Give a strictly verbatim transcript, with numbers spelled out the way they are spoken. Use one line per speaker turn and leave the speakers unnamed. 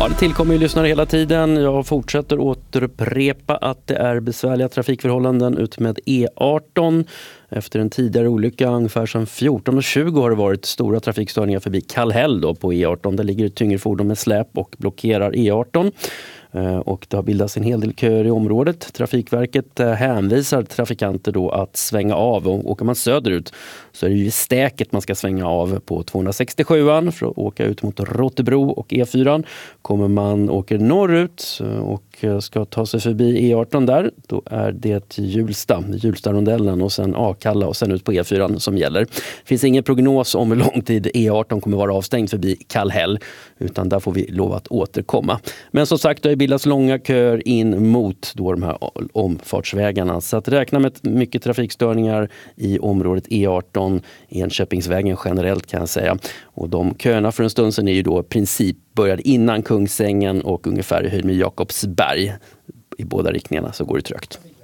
Ja, det tillkommer ju lyssnare hela tiden. Jag fortsätter återupprepa att det är besvärliga trafikförhållanden ut med E arton. Efter en tidigare olycka, ungefär som fjorton och tjugo har det varit stora trafikstörningar förbi Kallhäll då på E arton. Där ligger ett tyngre fordon med släp och blockerar E arton. Och det har bildats en hel del köer i området. Trafikverket hänvisar trafikanter då att svänga av. Och åker man söderut så är det ju stäket man ska svänga av på tvåhundrasextiosjuan för att åka ut mot Rottebro och E fyran. Kommer man åker norrut och ska ta sig förbi E arton där, då är det Hjulsta, Hjulsta-rondellen och sen Akalla och sen ut på E fyran som gäller. Det finns ingen prognos om hur lång tid E arton kommer vara avstängd förbi Kallhäll, utan där får vi lov att återkomma. Men som sagt, det har bildats långa köer in mot då de här omfartsvägarna. Så att räkna med mycket trafikstörningar i området E arton, Enköpingsvägen generellt kan jag säga. Och de köerna för en stund sedan är ju då i princip började innan Kungsängen och ungefär i höjd med Jakobsberg. I båda riktningarna så går det trögt.